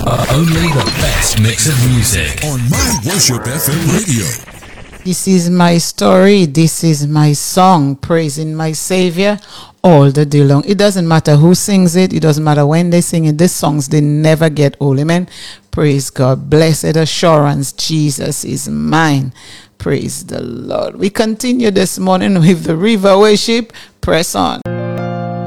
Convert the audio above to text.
Only the best mix of music on My Worship FM radio. This is my story. This is my song, praising my Savior all the day long. It doesn't matter who sings it. It doesn't matter when they sing it. These songs, they never get old. Amen. Praise God. Blessed assurance, Jesus is mine. Praise the Lord. We continue this morning with the river worship. Press on.